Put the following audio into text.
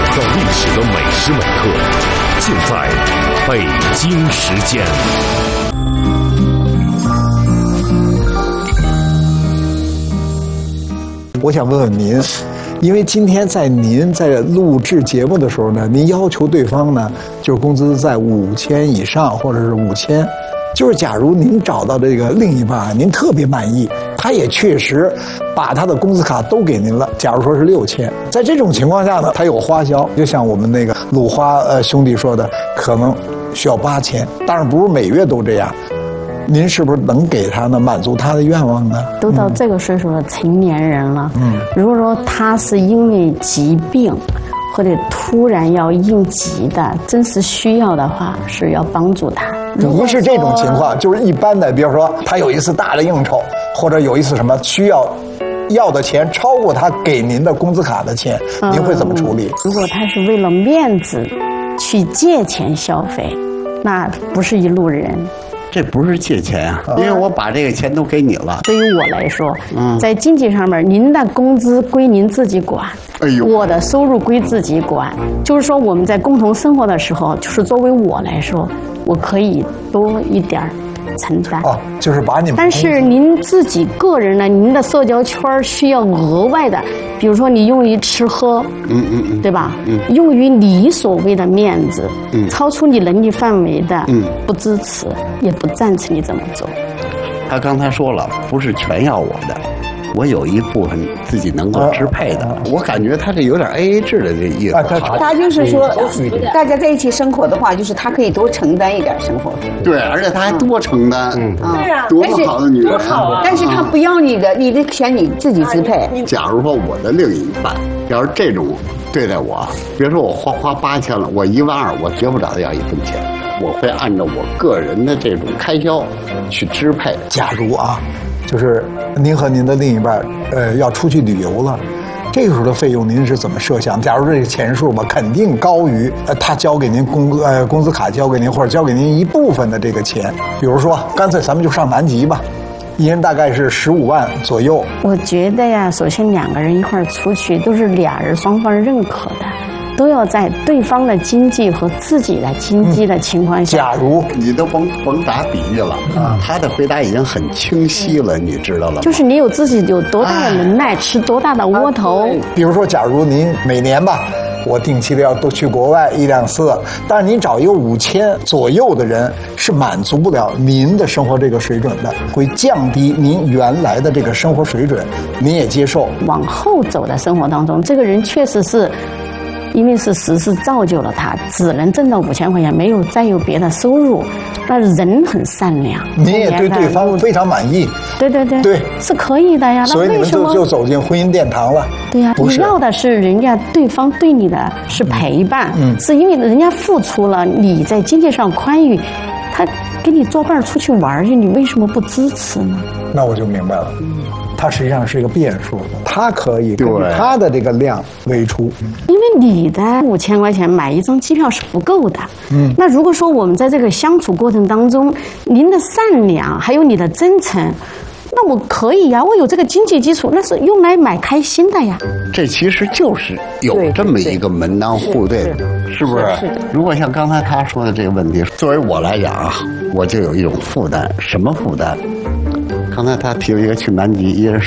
造历史的每时每刻，尽在北京时间。 我想问问您，因为今天您在录制节目的时候呢，您要求对方呢，就是工资在5000以上，或者是5000。就是假如您找到这个另一半，您特别满意，他也确实把他的工资卡都给您了，假如说是6000，在这种情况下呢，他有花销，就像我们那个鲁花兄弟说的，可能需要8000，当然不是每月都这样。您是不是能给他呢，满足他的愿望呢？ 都到这个岁数的成年人了，如果说他是因为疾病或者突然要应急的真实需要的话，是要帮助他。 不是这种情况，就是一般的，比如说他有一次大的应酬，或者有一次什么需要的钱超过他给您的工资卡的钱，您会怎么处理？ 如果他是为了面子去借钱消费，那不是一路人。 这不是借钱啊，因为我把这个钱都给你了。 对于我来说，在经济上面，您的工资归您自己管，我的收入归自己管。就是说，我们在共同生活的时候，就是作为我来说，我可以多一点承担。 就是把你们。 但是您自己个人呢，您的社交圈需要额外的，比如说你用于吃喝，对吧？用于你所谓的面子，超出你能力范围的，不支持也不赞成你这么做。 他刚才说了，不是全要我的，我有一部分自己能够支配的。我感觉他这有点 AA 制的这意思。 他就是说，大家在一起生活的话，就是他可以多承担一点生活费。 对，而且他还多承担。 对啊， 多么好的女人！ 但是他不要你的钱你自己支配。 假如说我的另一半要是这种对待我，比如说我花8000了，我12000，我绝不找他要1分钱。我会按照我个人的这种开销去支配。 假如就是您和您的另一半要出去旅游了，这个时候的费用您是怎么设想？假如这个钱数吧，肯定高于他交给您工资卡交给您，或者交给您一部分的这个钱。比如说，干脆咱们就上南极吧，一人大概是15万左右。 我觉得呀，首先2个人一块出去，都是俩人双方认可的。都要在对方的经济和自己的经济的情况下。 假如你都甭打比喻了，他的回答已经很清晰了，你知道了吗？ 就是你有自己有多大的能耐，吃多大的窝头。 比如说，假如您每年吧，我定期的要都去国外1、2次，但是您找一个5000左右的人，是满足不了您的生活这个水准的，会降低您原来的这个生活水准，您也接受。 往后走的生活当中，这个人确实是。因为是时势造就了他，只能挣到5000块钱，没有再有别的收入。那人很善良， 您也对对方非常满意。 对，是可以的呀。 所以你们就走进婚姻殿堂了。 对呀，你要的是人家对方对你的是陪伴，是因为人家付出了，你在经济上宽裕，他给你作伴出去玩去，你为什么不支持呢？ 那我就明白了。它实际上是一个变数，它可以根据它的这个量为出。 因为你的5000块钱买一张机票是不够的。那如果说我们在这个相处过程当中，您的善良还有你的真诚，那我可以呀，我有这个经济基础，那是用来买开心的呀。 这其实就是有这么一个门当户对，是不是？如果像刚才他说的这个问题，作为我来讲我就有一种负担。什么负担？刚才他提了一个去南极，一人